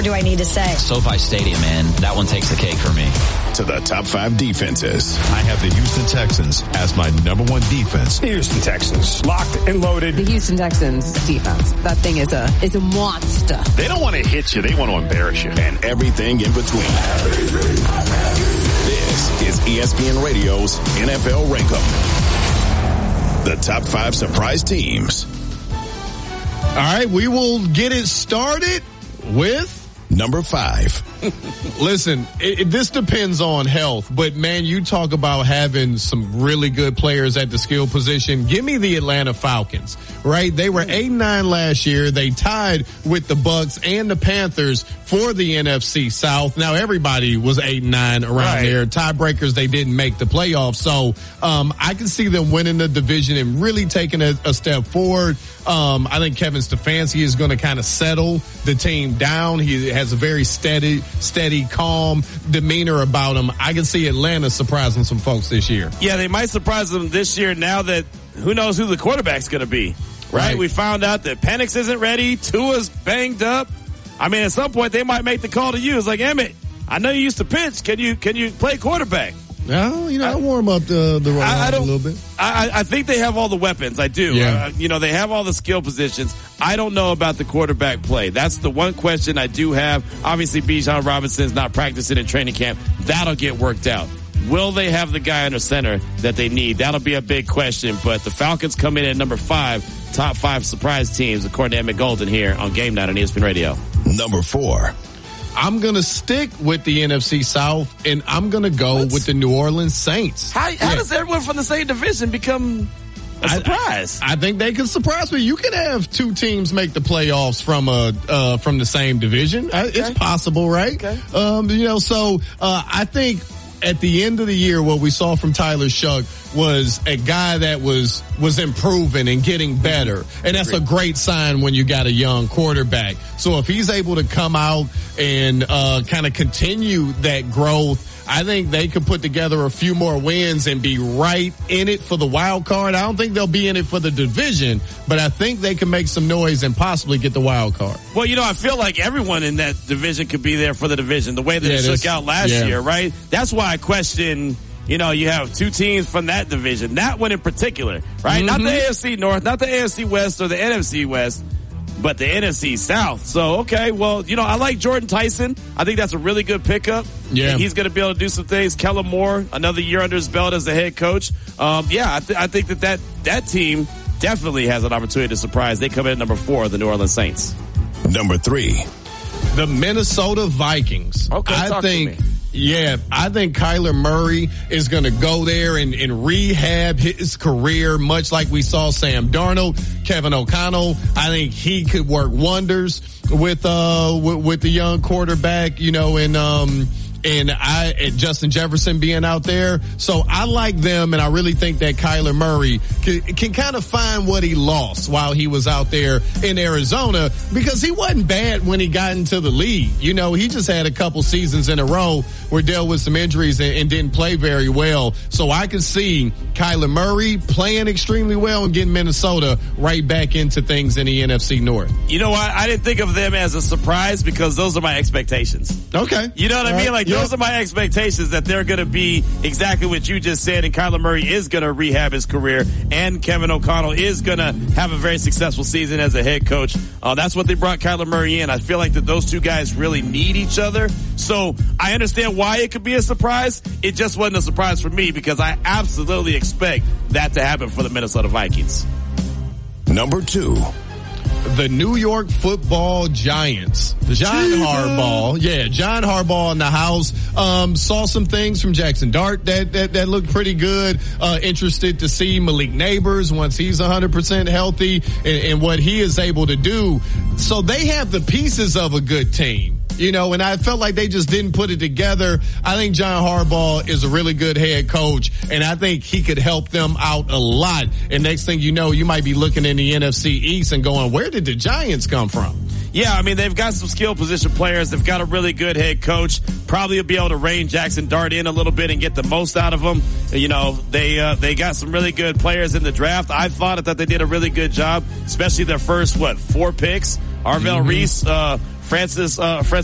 do I need to say? SoFi Stadium, man. That one takes the cake for me. To the top 5 defenses. I have the Houston Texans as my number 1 defense. The Houston Texans, locked and loaded. The Houston Texans defense. That thing is a monster. They don't want to hit you. They want to embarrass you. And everything in between. This is ESPN Radio's NFL Rankum. The top 5 surprise teams. All right, we will get it started with number 5. Listen, this depends on health, but man, you talk about having some really good players at the skill position. Give me the Atlanta Falcons, right? They were 8-9 last year. They tied with the Bucs and the Panthers for the NFC South. Now everybody was 8-9 around there. Tiebreakers, they didn't make the playoffs. So, I can see them winning the division and really taking a step forward. I think Kevin Stefanski is going to kind of settle the team down. He has a very steady, calm demeanor about him. I can see Atlanta surprising some folks this year. Yeah, they might surprise them this year now that who knows who the quarterback's going to be, right? We found out that Penix isn't ready. Tua's banged up. I mean, at some point they might make the call to you. It's like, Emmett, I know you used to pitch. Can you play quarterback? No, I warm up the run a little bit. I think they have all the weapons. I do. Yeah. They have all the skill positions. I don't know about the quarterback play. That's the one question I do have. Obviously, Bijan Robinson's not practicing in training camp. That'll get worked out. Will they have the guy under center that they need? That'll be a big question. But the Falcons come in at number 5, top 5 surprise teams, according to Emmett Golden here on Game Night on ESPN Radio. Number 4. I'm going to stick with the NFC South, and I'm going to go with the New Orleans Saints. How does everyone from the same division become a surprise? I think they can surprise me. You can have 2 teams make the playoffs from the same division. Okay. It's possible, right? Okay. I think at the end of the year, what we saw from Tyler Shuck was a guy that was improving and getting better. And that's a great sign when you got a young quarterback. So if he's able to come out and kind of continue that growth, I think they could put together a few more wins and be right in it for the wild card. I don't think they'll be in it for the division, but I think they can make some noise and possibly get the wild card. Well, I feel like everyone in that division could be there for the division, the way that it shook out last year, right? That's why I question, you have 2 teams from that division, that one in particular, right? Mm-hmm. Not the AFC North, not the AFC West or the NFC West, but the NFC South. So, okay, well, I like Jordan Tyson. I think that's a really good pickup. Yeah. He's going to be able to do some things. Kellen Moore, another year under his belt as the head coach. I think that team definitely has an opportunity to surprise. They come in at number 4, the New Orleans Saints. Number 3. The Minnesota Vikings. Okay, talk to me. Yeah, I think Kyler Murray is going to go there and rehab his career, much like we saw Sam Darnold, Kevin O'Connell. I think he could work wonders with the young quarterback, and Justin Jefferson being out there. So I like them, and I really think that Kyler Murray can kind of find what he lost while he was out there in Arizona, because he wasn't bad when he got into the league. He just had a couple seasons in a row where dealt with some injuries and didn't play very well. So I can see Kyler Murray playing extremely well and getting Minnesota right back into things in the NFC North. You know what? I didn't think of them as a surprise because those are my expectations. Okay. You know what I mean? Like, those are my expectations, that they're going to be exactly what you just said, and Kyler Murray is going to rehab his career, and Kevin O'Connell is going to have a very successful season as a head coach. That's what they brought Kyler Murray in. I feel like that those 2 guys really need each other. So I understand why it could be a surprise. It just wasn't a surprise for me because I absolutely expect that to happen for the Minnesota Vikings. Number 2. The New York Football Giants. John Harbaugh in the house. Saw some things from Jackson Dart that looked pretty good. Interested to see Malik Neighbors once he's 100% healthy and what he is able to do. So they have the pieces of a good team. And I felt like they just didn't put it together. I think John Harbaugh is a really good head coach, and I think he could help them out a lot. And next thing you know, you might be looking in the NFC East and going, where did the Giants come from? Yeah, I mean, they've got some skill position players. They've got a really good head coach. Probably will be able to rein Jackson Dart in a little bit and get the most out of him. They got some really good players in the draft. I thought that they did a really good job, especially their first, 4 picks. Arvell Reese, Francis